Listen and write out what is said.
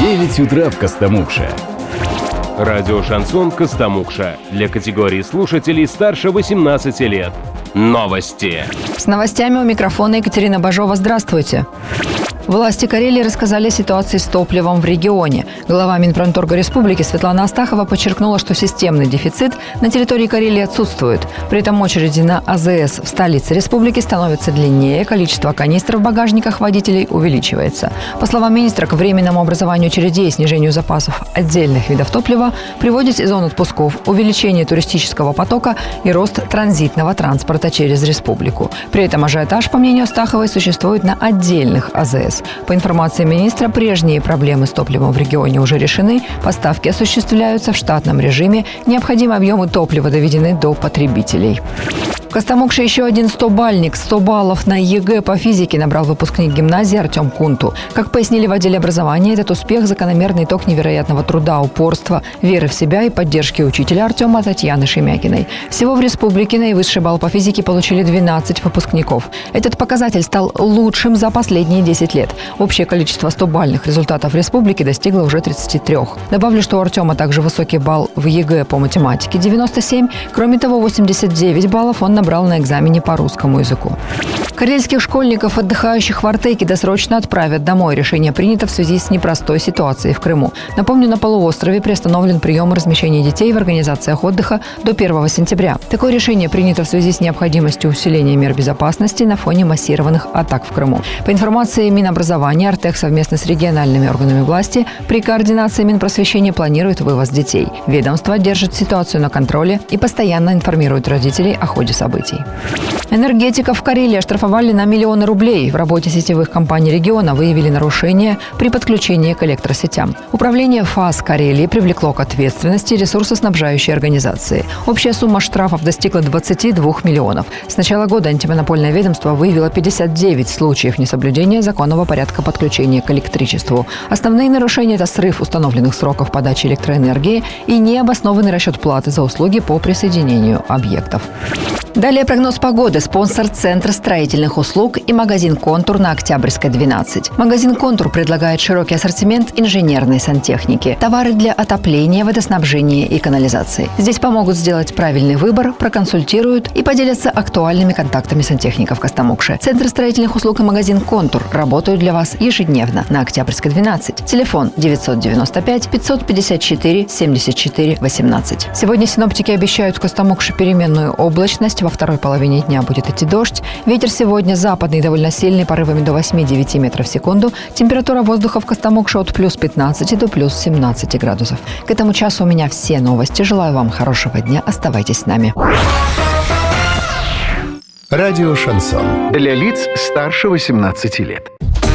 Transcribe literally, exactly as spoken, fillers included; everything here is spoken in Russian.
девять утра в Костомукше. Радио «Шансон» Костомукша. Для категории слушателей старше восемнадцати лет. Новости. С новостями у микрофона Екатерина Бажова. Здравствуйте. Власти Карелии рассказали о ситуации с топливом в регионе. Глава Минпромторга Республики Светлана Астахова подчеркнула, что системный дефицит на территории Карелии отсутствует. При этом очереди на АЗС в столице республики становятся длиннее, количество канистр в багажниках водителей увеличивается. По словам министра, к временному образованию очередей и снижению запасов отдельных видов топлива приводит сезон отпусков, увеличение туристического потока и рост транзитного транспорта через республику. При этом ажиотаж, по мнению Астаховой, существует на отдельных АЗС. По информации министра, прежние проблемы с топливом в регионе уже решены, поставки осуществляются в штатном режиме, необходимые объемы топлива доведены до потребителей. В Костомукше еще один стобальник. сто баллов на ЕГЭ по физике набрал выпускник гимназии Артем Кунту. Как пояснили в отделе образования, этот успех – закономерный итог невероятного труда, упорства, веры в себя и поддержки учителя Артема Татьяны Шемякиной. Всего в республике наивысший балл по физике получили двенадцать выпускников. Этот показатель стал лучшим за последние десять лет. Общее количество стобальных результатов в республике достигло уже тридцати трёх. Добавлю, что у Артема также высокий балл в ЕГЭ по математике – девяносто семь. Кроме того, восемьдесят девять баллов он набрал на экзамене по русскому языку. Карельских школьников, отдыхающих в Артеке, досрочно отправят домой. Решение принято в связи с непростой ситуацией в Крыму. Напомню, на полуострове приостановлен прием и размещение детей в организациях отдыха до первого сентября. Такое решение принято в связи с необходимостью усиления мер безопасности на фоне массированных атак в Крыму. По информации Минобразования, Артек совместно с региональными органами власти при координации Минпросвещения планирует вывоз детей. Ведомство держит ситуацию на контроле и постоянно информирует родителей о ходе событий. Энергетиков в Карелии оштрафовали на миллионы рублей. В работе сетевых компаний региона выявили нарушения при подключении к электросетям. Управление ФАС Карелии привлекло к ответственности ресурсоснабжающие организации. Общая сумма штрафов достигла двадцати двух миллионов. С начала года антимонопольное ведомство выявило пятьдесят девять случаев несоблюдения законного порядка подключения к электричеству. Основные нарушения – это срыв установленных сроков подачи электроэнергии и необоснованный расчет платы за услуги по присоединению объектов. Далее прогноз погоды. Спонсор – Центр строительных услуг и магазин «Контур» на Октябрьской, двенадцать. Магазин «Контур» предлагает широкий ассортимент инженерной сантехники, товары для отопления, водоснабжения и канализации. Здесь помогут сделать правильный выбор, проконсультируют и поделятся актуальными контактами сантехников Костомукши. Центр строительных услуг и магазин «Контур» работают для вас ежедневно на Октябрьской, двенадцать. Телефон девятьсот девяносто пять пятьсот пятьдесят четыре семьдесят четыре восемнадцать. Сегодня синоптики обещают в Костомукше переменную облачность. Во второй половине дня будет идти дождь. Ветер сегодня западный, довольно сильный, порывами до восьми-девяти метров в секунду. Температура воздуха в Костомукше от плюс пятнадцати до плюс семнадцати градусов. К этому часу у меня все новости. Желаю вам хорошего дня. Оставайтесь с нами. Радио «Шансон». Для лиц старше восемнадцати лет.